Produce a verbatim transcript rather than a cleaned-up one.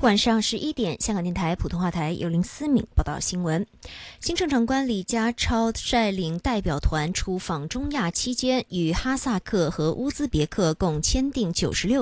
晚上十一点，香港电台普通话台由林思敏报道新闻。新政长官李家超率领代表团出访中亚期间，与哈萨克和乌兹别克共签订九十六